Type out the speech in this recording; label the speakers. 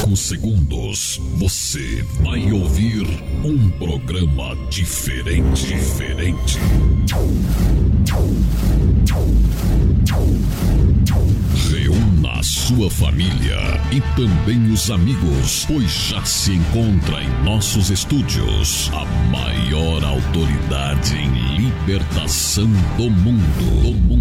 Speaker 1: próximos segundos, você vai ouvir um programa diferente. Reúna a sua família e também os amigos, pois já se encontra em nossos estúdios a maior autoridade em libertação do mundo.